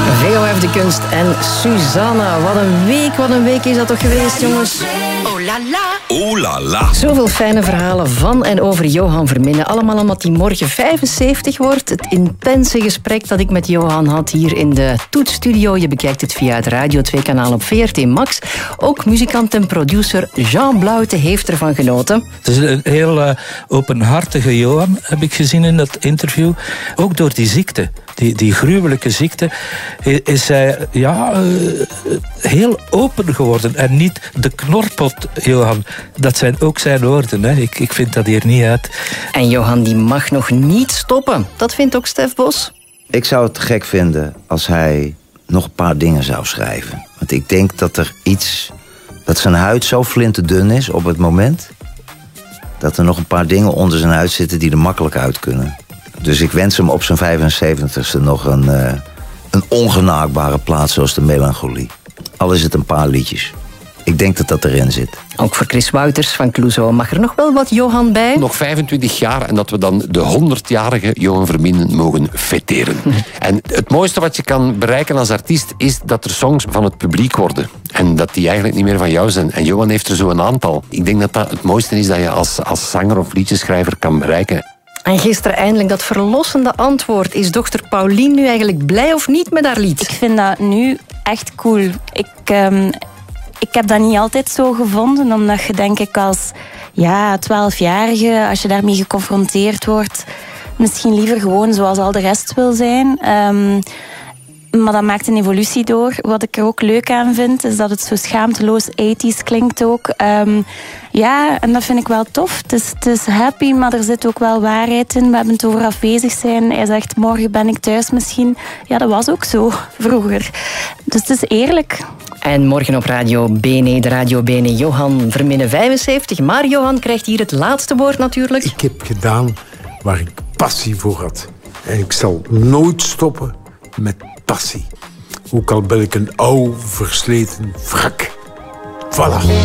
VOF de Kunst en Susanna. Wat een week is dat toch geweest, jongens? Oh la la. Oh la la. Zoveel fijne verhalen van en over Johan Verminnen. Allemaal omdat hij morgen 75 wordt. Het intense gesprek dat ik met Johan had hier in de Toetstudio. Je bekijkt het via het Radio 2-kanaal op VRT Max. Ook muzikant en producer Jean Blauwte heeft ervan genoten. Het is een heel openhartige Johan, heb ik gezien in dat interview. Ook door die ziekte. Die gruwelijke ziekte is hij heel open geworden. En niet de knorpot, Johan. Dat zijn ook zijn woorden. Hè. Ik vind dat hier niet uit. En Johan die mag nog niet stoppen. Dat vindt ook Stef Bos. Ik zou het gek vinden als hij nog een paar dingen zou schrijven. Want ik denk dat er iets... dat zijn huid zo flinterdun is op het moment... dat er nog een paar dingen onder zijn huid zitten die er makkelijk uit kunnen. Dus ik wens hem op zijn 75ste nog een ongenaakbare plaats zoals de melancholie. Al is het een paar liedjes. Ik denk dat dat erin zit. Ook voor Chris Wouters van Clouseau mag er nog wel wat Johan bij. Nog 25 jaar en dat we dan de 100-jarige Johan Verminnen mogen fêteren. En het mooiste wat je kan bereiken als artiest is dat er songs van het publiek worden. En dat die eigenlijk niet meer van jou zijn. En Johan heeft er zo een aantal. Ik denk dat dat het mooiste is dat je als zanger of liedjeschrijver kan bereiken. En gisteren eindelijk dat verlossende antwoord. Is dochter Pauline nu eigenlijk blij of niet met haar lied? Ik vind dat nu echt cool. Ik heb dat niet altijd zo gevonden, omdat je denk ik als 12-jarige, als je daarmee geconfronteerd wordt, misschien liever gewoon zoals al de rest wil zijn. Maar dat maakt een evolutie door. Wat ik er ook leuk aan vind, is dat het zo schaamteloos 80's klinkt ook. En dat vind ik wel tof. Het is happy, maar er zit ook wel waarheid in. We hebben het over afwezig zijn. Hij zegt, morgen ben ik thuis misschien. Ja, dat was ook zo vroeger. Dus het is eerlijk. En morgen op Radio Bene, de Radio Bene, Johan Verminnen 75. Maar Johan krijgt hier het laatste woord natuurlijk. Ik heb gedaan waar ik passie voor had. En ik zal nooit stoppen met passie. Ook al ben ik een oud, versleten wrak. Voilà.